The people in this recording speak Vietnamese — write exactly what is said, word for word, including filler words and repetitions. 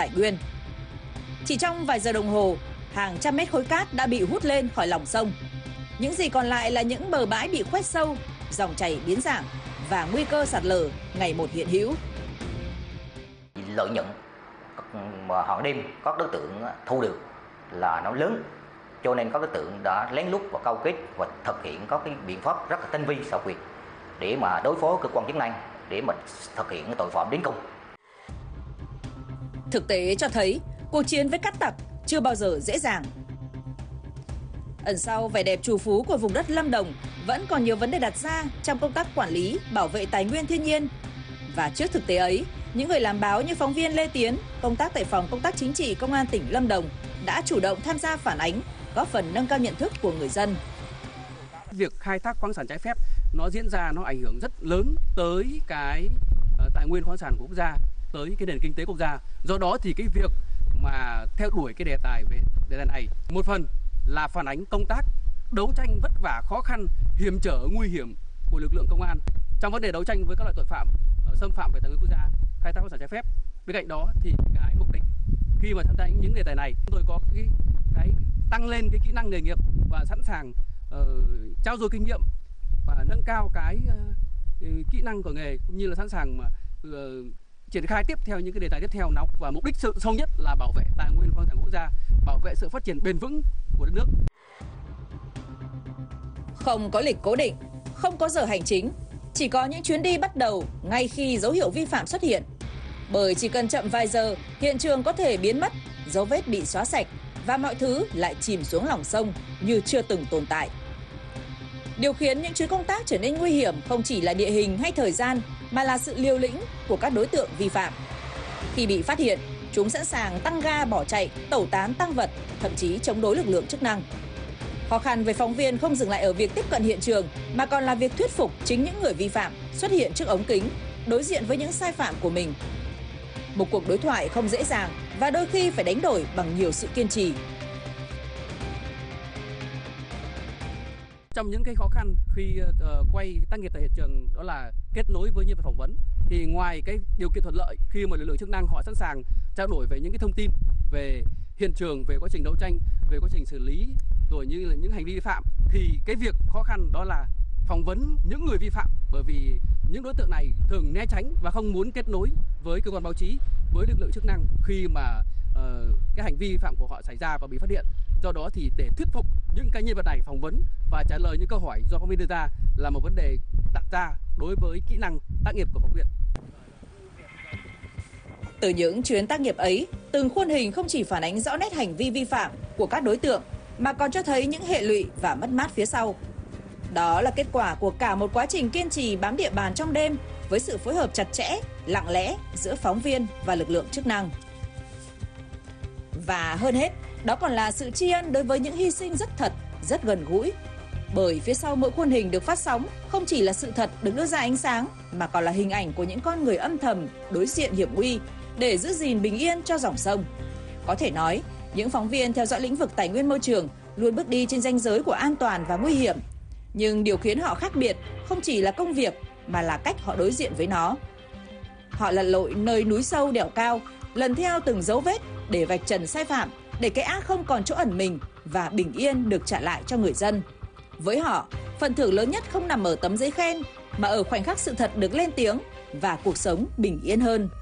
tài nguyên. Chỉ trong vài giờ đồng hồ, hàng trăm mét khối cát đã bị hút lên khỏi lòng sông. Những gì còn lại là những bờ bãi bị khoét sâu, dòng chảy biến dạng và nguy cơ sạt lở ngày một hiện hữu. Lợi nhuận mà hàng đêm các đối tượng thu được là nó lớn, cho nên các đối tượng đã lén lút và câu kết và thực hiện các cái biện pháp rất là tinh vi xảo quyệt để mà đối phó cơ quan chức năng, để mà thực hiện tội phạm đến cùng. Thực tế cho thấy cuộc chiến với cát tặc chưa bao giờ dễ dàng. Ẩn sau vẻ đẹp trù phú của vùng đất Lâm Đồng vẫn còn nhiều vấn đề đặt ra trong công tác quản lý, bảo vệ tài nguyên thiên nhiên. Và trước thực tế ấy, những người làm báo như phóng viên Lê Tiến, công tác tại phòng công tác chính trị Công an tỉnh Lâm Đồng đã chủ động tham gia phản ánh, góp phần nâng cao nhận thức của người dân. Việc khai thác khoáng sản trái phép nó diễn ra nó ảnh hưởng rất lớn tới cái uh, tài nguyên khoáng sản của quốc gia, tới cái nền kinh tế quốc gia. Do đó thì cái việc mà theo đuổi cái đề tài về đề tài này, một phần là phản ánh công tác đấu tranh vất vả, khó khăn, hiểm trở, nguy hiểm của lực lượng công an trong vấn đề đấu tranh với các loại tội phạm uh, xâm phạm về tài nguyên quốc gia, khai thác khoáng sản trái phép. Bên cạnh đó thì cái mục đích khi mà tham gia những đề tài này, chúng tôi có cái, cái tăng lên cái kỹ năng nghề nghiệp và sẵn sàng uh, trao dồi kinh nghiệm và nâng cao cái uh, kỹ năng của nghề, cũng như là sẵn sàng mà uh, triển khai tiếp theo những cái đề tài tiếp theo nóng, và mục đích sự sâu nhất là bảo vệ tài nguyên khoáng sản quốc gia, bảo vệ sự phát triển bền vững của đất nước. Không có lịch cố định, không có giờ hành chính, chỉ có những chuyến đi bắt đầu ngay khi dấu hiệu vi phạm xuất hiện. Bởi chỉ cần chậm vài giờ, hiện trường có thể biến mất, dấu vết bị xóa sạch và mọi thứ lại chìm xuống lòng sông như chưa từng tồn tại. Điều khiến những chuyến công tác trở nên nguy hiểm không chỉ là địa hình hay thời gian, mà là sự liều lĩnh của các đối tượng vi phạm. Khi bị phát hiện, chúng sẵn sàng tăng ga bỏ chạy, tẩu tán tang vật, thậm chí chống đối lực lượng chức năng. Khó khăn với phóng viên không dừng lại ở việc tiếp cận hiện trường, mà còn là việc thuyết phục chính những người vi phạm xuất hiện trước ống kính, đối diện với những sai phạm của mình. Một cuộc đối thoại không dễ dàng và đôi khi phải đánh đổi bằng nhiều sự kiên trì. Trong những cái khó khăn khi uh, quay tác nghiệp tại hiện trường đó là kết nối với nhân vật phỏng vấn, thì ngoài cái điều kiện thuận lợi khi mà lực lượng chức năng họ sẵn sàng trao đổi về những cái thông tin về hiện trường, về quá trình đấu tranh, về quá trình xử lý, rồi như là những hành vi vi phạm, thì cái việc khó khăn đó là phỏng vấn những người vi phạm, bởi vì những đối tượng này thường né tránh và không muốn kết nối với cơ quan báo chí, với lực lượng chức năng khi mà uh, cái hành vi vi phạm của họ xảy ra và bị phát hiện. Do đó thì để thuyết phục những cái nhân vật này phỏng vấn và trả lời những câu hỏi do phóng viên đưa ra là một vấn đề đặt ra đối với kỹ năng tác nghiệp của phóng viên. Từ những chuyến tác nghiệp ấy, từng khuôn hình không chỉ phản ánh rõ nét hành vi vi phạm của các đối tượng, mà còn cho thấy những hệ lụy và mất mát phía sau. Đó là kết quả của cả một quá trình kiên trì bám địa bàn trong đêm với sự phối hợp chặt chẽ, lặng lẽ giữa phóng viên và lực lượng chức năng. Và hơn hết, đó còn là sự tri ân đối với những hy sinh rất thật, rất gần gũi. Bởi phía sau mỗi khuôn hình được phát sóng không chỉ là sự thật được đưa ra ánh sáng, mà còn là hình ảnh của những con người âm thầm đối diện hiểm nguy để giữ gìn bình yên cho dòng sông. Có thể nói, những phóng viên theo dõi lĩnh vực tài nguyên môi trường luôn bước đi trên ranh giới của an toàn và nguy hiểm. Nhưng điều khiến họ khác biệt không chỉ là công việc, mà là cách họ đối diện với nó. Họ lặn lội nơi núi sâu đèo cao, lần theo từng dấu vết để vạch trần sai phạm, để cái ác không còn chỗ ẩn mình và bình yên được trả lại cho người dân. Với họ, phần thưởng lớn nhất không nằm ở tấm giấy khen, mà ở khoảnh khắc sự thật được lên tiếng và cuộc sống bình yên hơn.